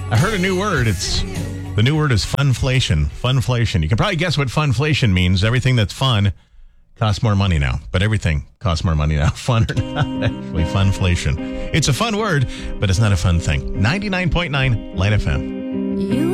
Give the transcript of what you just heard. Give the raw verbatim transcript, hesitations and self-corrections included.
I heard a new word. It's the new word is funflation. Funflation. You can probably guess what funflation means. Everything that's fun costs more money now. But everything costs more money now. Fun or not, actually, funflation. It's a fun word, but it's not a fun thing. ninety-nine point nine Light F M. You